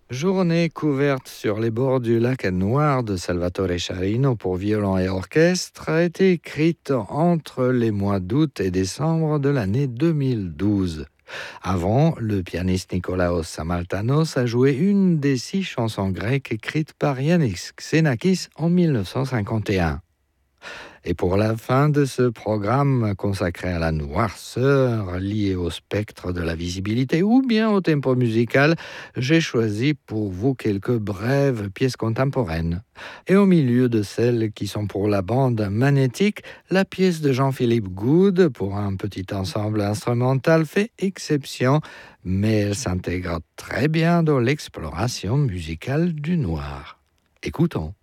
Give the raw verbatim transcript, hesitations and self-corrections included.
Journée couverte sur les bords du lac Noir de Salvatore Charino pour violon et orchestre a été écrite entre les mois d'août et décembre de l'année deux mille douze. Avant, le pianiste Nikolaos Samaltanos a joué une des six chansons grecques écrites par Yannis Xenakis en mille neuf cent cinquante et un. Et pour la fin de ce programme consacré à la noirceur liée au spectre de la visibilité ou bien au tempo musical, j'ai choisi pour vous quelques brèves pièces contemporaines. Et au milieu de celles qui sont pour la bande magnétique, la pièce de Jean-Philippe Goude pour un petit ensemble instrumental fait exception, mais elle s'intègre très bien dans l'exploration musicale du noir. Écoutons.